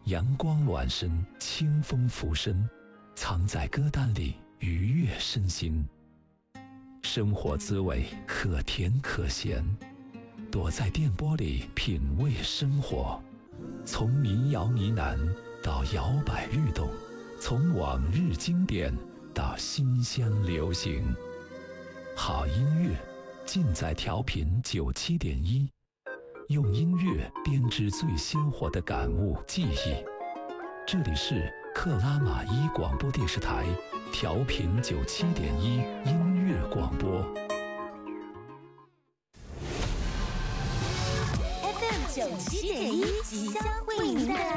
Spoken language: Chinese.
阳光暖身，清风拂身，藏在歌单里，愉悦身心。生活滋味可甜可咸，躲在电波里品味生活。从民谣呢喃到摇摆律动，从往日经典到新鲜流行。好音乐尽在调频97.1，用音乐编织最鲜活的感悟记忆。这里是克拉玛依广播电视台调频97.1音乐广播。 FM 97.1即将为您带来